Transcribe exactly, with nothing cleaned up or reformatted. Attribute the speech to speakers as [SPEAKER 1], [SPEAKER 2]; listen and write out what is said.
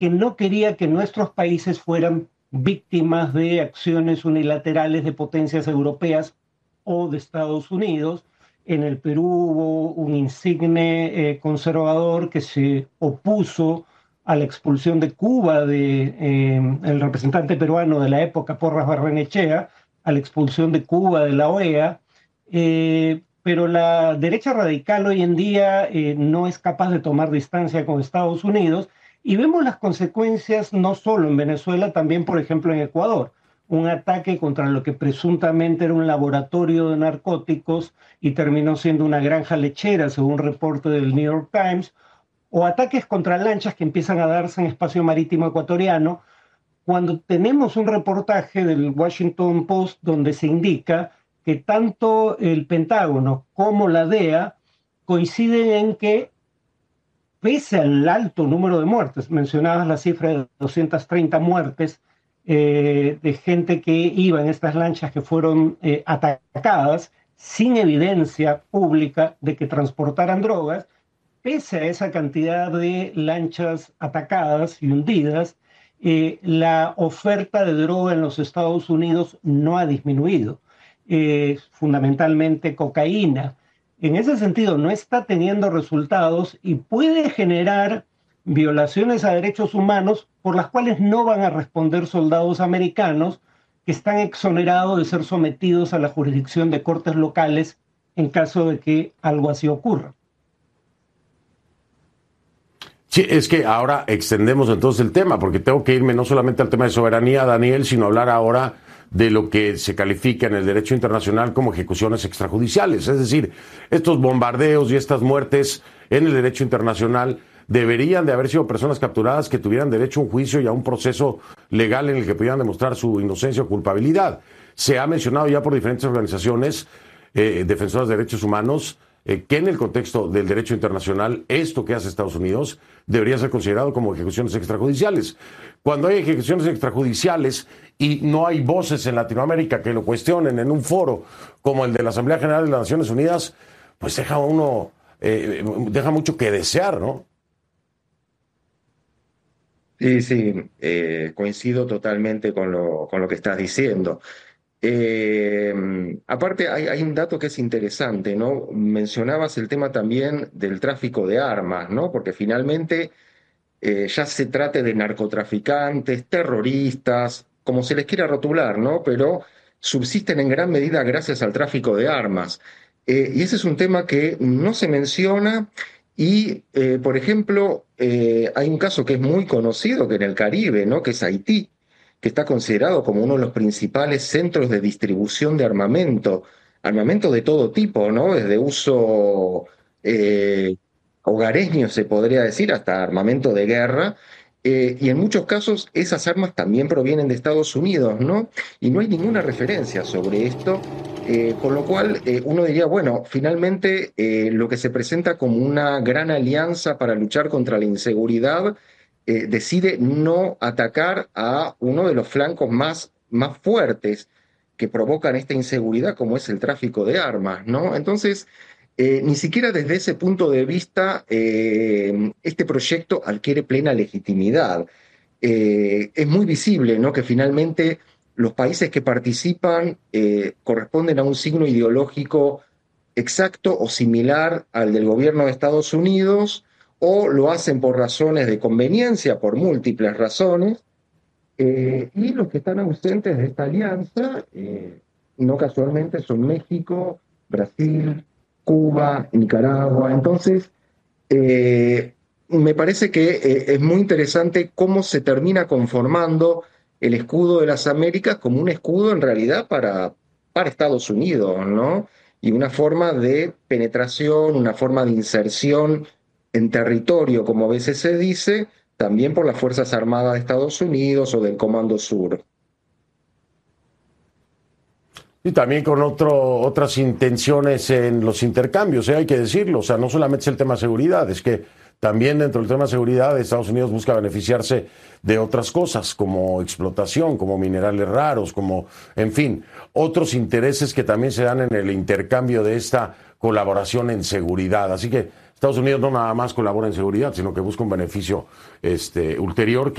[SPEAKER 1] que no quería que nuestros países fueran víctimas de acciones unilaterales de potencias europeas o de Estados Unidos. En el Perú hubo un insigne eh, conservador que se opuso a la expulsión de Cuba de eh, el representante peruano de la época, Porras Barrenechea, a la expulsión de Cuba de la O E A. Eh, pero la derecha radical hoy en día eh, no es capaz de tomar distancia con Estados Unidos y vemos las consecuencias no solo en Venezuela, también, por ejemplo, en Ecuador. Un ataque contra lo que presuntamente era un laboratorio de narcóticos y terminó siendo una granja lechera, según un reporte del New York Times, o ataques contra lanchas que empiezan a darse en espacio marítimo ecuatoriano, cuando tenemos un reportaje del Washington Post donde se indica que tanto el Pentágono como la D E A coinciden en que, pese al alto número de muertes, mencionabas la cifra de doscientas treinta muertes eh, de gente que iba en estas lanchas que fueron eh, atacadas sin evidencia pública de que transportaran drogas, pese a esa cantidad de lanchas atacadas y hundidas, eh, la oferta de droga en los Estados Unidos no ha disminuido, eh, fundamentalmente cocaína. En ese sentido, no está teniendo resultados y puede generar violaciones a derechos humanos por las cuales no van a responder soldados americanos que están exonerados de ser sometidos a la jurisdicción de cortes locales en caso de que algo así ocurra.
[SPEAKER 2] Sí, es que ahora extendemos entonces el tema, porque tengo que irme no solamente al tema de soberanía, Daniel, sino hablar ahora de lo que se califica en el derecho internacional como ejecuciones extrajudiciales. Es decir, estos bombardeos y estas muertes en el derecho internacional deberían de haber sido personas capturadas que tuvieran derecho a un juicio y a un proceso legal en el que pudieran demostrar su inocencia o culpabilidad. Se ha mencionado ya por diferentes organizaciones eh, defensoras de derechos humanos eh, que en el contexto del derecho internacional esto que hace Estados Unidos debería ser considerado como ejecuciones extrajudiciales. Cuando hay ejecuciones extrajudiciales y no hay voces en Latinoamérica que lo cuestionen en un foro como el de la Asamblea General de las Naciones Unidas, pues deja uno, eh, deja mucho que desear, ¿no?
[SPEAKER 3] Sí, sí, eh, coincido totalmente con lo, con lo que estás diciendo. Eh, aparte, hay, hay un dato que es interesante, ¿no? Mencionabas el tema también del tráfico de armas, ¿no? Porque finalmente, eh, ya se trate de narcotraficantes, terroristas, como se les quiera rotular, ¿no? Pero subsisten en gran medida gracias al tráfico de armas. Eh, y ese es un tema que no se menciona y, eh, por ejemplo, eh, hay un caso que es muy conocido que en el Caribe, ¿no? Que es Haití, que está considerado como uno de los principales centros de distribución de armamento, armamento de todo tipo, ¿no? Desde uso eh, hogareño, se podría decir, hasta armamento de guerra. Eh, y en muchos casos esas armas también provienen de Estados Unidos, ¿no? Y no hay ninguna referencia sobre esto, eh, con lo cual eh, uno diría, bueno, finalmente eh, lo que se presenta como una gran alianza para luchar contra la inseguridad eh, decide no atacar a uno de los flancos más, más fuertes que provocan esta inseguridad, como es el tráfico de armas, ¿no? Entonces, eh, ni siquiera desde ese punto de vista eh, este proyecto adquiere plena legitimidad. Eh, es muy visible, ¿no? Que finalmente los países que participan eh, corresponden a un signo ideológico exacto o similar al del gobierno de Estados Unidos, o lo hacen por razones de conveniencia, por múltiples razones, eh, y los que están ausentes de esta alianza, eh, no casualmente, son México, Brasil, Cuba, Nicaragua. Entonces, eh, me parece que eh, es muy interesante cómo se termina conformando el escudo de las Américas como un escudo en realidad para, para Estados Unidos, ¿no? Y una forma de penetración, una forma de inserción en territorio, como a veces se dice, también por las Fuerzas Armadas de Estados Unidos o del Comando Sur.
[SPEAKER 2] Y también con otro, otras intenciones en los intercambios, ¿eh? Hay que decirlo. O sea, no solamente es el tema de seguridad, es que también dentro del tema de seguridad Estados Unidos busca beneficiarse de otras cosas, como explotación, como minerales raros, como, en fin, otros intereses que también se dan en el intercambio de esta colaboración en seguridad. Así que Estados Unidos no nada más colabora en seguridad, sino que busca un beneficio este, ulterior.